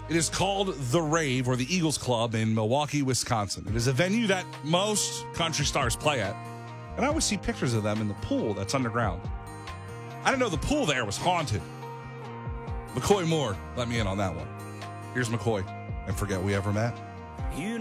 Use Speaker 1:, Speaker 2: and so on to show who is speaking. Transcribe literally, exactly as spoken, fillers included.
Speaker 1: It is called The Rave, or the Eagles Club in Milwaukee, Wisconsin. It is a venue that most country stars play at, and I always see pictures of them in the pool that's underground. I didn't know the pool there was haunted. McCoy Moore let me in on that one. Here's McCoy, and forget we ever met.
Speaker 2: You